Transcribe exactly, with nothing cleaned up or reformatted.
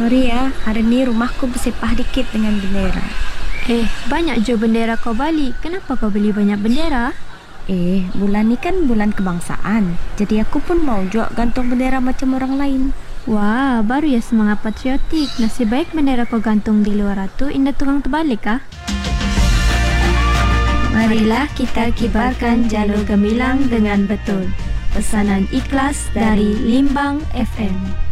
Sorry ya, hari ni rumahku bersepah dikit dengan bendera. Eh, banyak je bendera kau balik. Kenapa kau beli banyak bendera? Eh, bulan ni kan bulan kebangsaan. Jadi aku pun mau juga gantung bendera macam orang lain. Wah, baru ya semangat patriotik. Nasib baik bendera kau gantung di luar tu, indah tukang terbalik kah? Marilah kita kibarkan jalur gemilang dengan betul. Pesanan ikhlas dari Limbang F M.